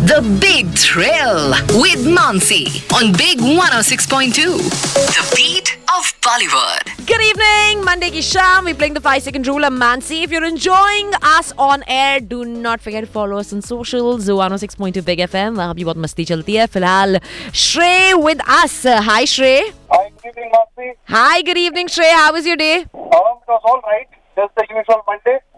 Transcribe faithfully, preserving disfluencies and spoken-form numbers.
The Big Thrill with Mansi on Big one oh six point two. The beat of Bollywood. Good evening. Monday ki sham. We're playing the five second rule. I'm Mansi. If you're enjoying us on air, do not forget to follow us on socials. one oh six point two Big F M. वहाँ भी बहुत मस्ती चलती है. फिलहाल Shrey with us. Hi Shrey. Hi, good evening, Mansi. Hi. Good evening Shrey. How was your day? Um, it was all right. Just the usual Monday.